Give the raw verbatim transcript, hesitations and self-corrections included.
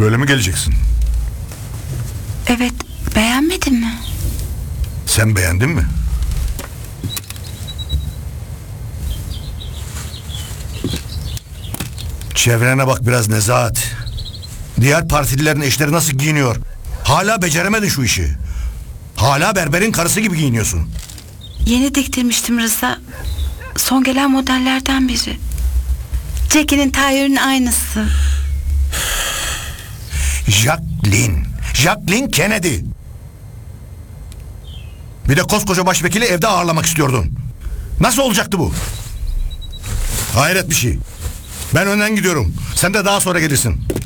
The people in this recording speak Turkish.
Böyle mi geleceksin? Evet, beğenmedin mi? Sen beğendin mi? Çevrene bak biraz Nezahat. Diğer partililerin eşleri nasıl giyiniyor? Hala beceremedin şu işi. Hala berberin karısı gibi giyiniyorsun. Yeni diktirmiştim Rıza. Son gelen modellerden biri. Jackie'nin Tyre'ın aynısı. Jacqueline. Jacqueline Kennedy. Bir de koskoca başvekili evde ağırlamak istiyordun. Nasıl olacaktı bu? Hayret bir şey. Ben önden gidiyorum. Sen de daha sonra gelirsin.